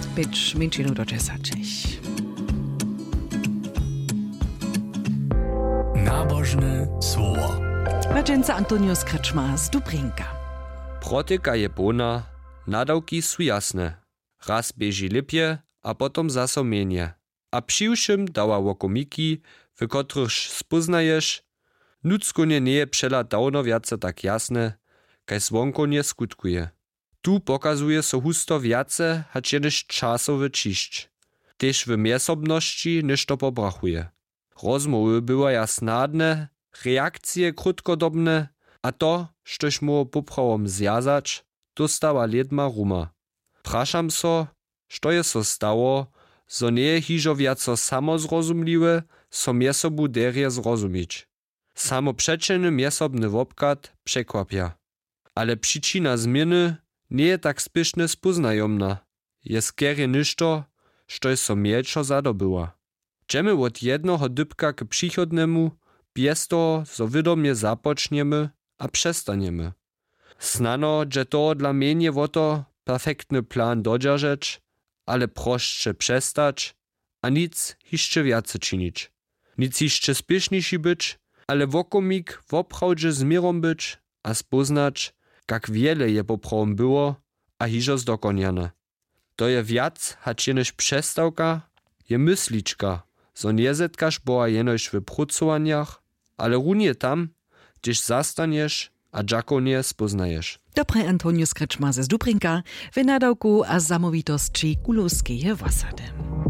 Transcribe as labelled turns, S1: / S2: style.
S1: 5 do 10.
S2: Nabożne słowo.
S1: Wajenca Antonius Kreczma z Dubrinka.
S3: Protyka je bona, nadawki su jasne. Raz bieži lipje, a potom zaso mienie. A přiwšim dała wokomiki, w kotrych spoznajesz, nudzkonie nie je przela dawno wiace tak jasne, kaj zwonkonie skutkuje. Tu pokazuje so husto wiace, hać jedyś czasowy čišć. Tež w miesobności niż to pobrachuje. Rozmowy była jasnadne, reakcje krótkodobne, a to, štož mu poprawom zjazać, dostała ledma ruma. Praszam so, što je so stało, zo nie je hižo viaco samozrozumliwe, so miesobu derje zrozumić. Samo przeczeny miesobny wopkat překłapia. Ale przyczyna zmiany nie je tak spieszne spoznajomna. Je skierie ništo, što je so mieczo zadobyła. Dżemy od jednoho dybka k przychodnemu, bez toho, zo widomie zapoczniemy, a przestaniemy. Snano, że to dla mnie woto perfektny plan dodżarzeć, ale proszcze przestać, a nic jeszcze więcej czynić. Nic jeszcze spieszniejszy być, ale wokomik woprawdzie z mirom być, a spoznać, jak wiele je poprawom było, a hižo zdokoniane. To je wiac, hać jenoś przestawka, je mysliczka, zo nie zetkasz boa jenoś w pracowaniach, ale runie tam, gdzieś zastaniesz, a dżakonie spoznajesz.
S1: Dobry Antonius Kreczma z Dubrinka, w nadawku a zamówitości Kulowskiej Wasady.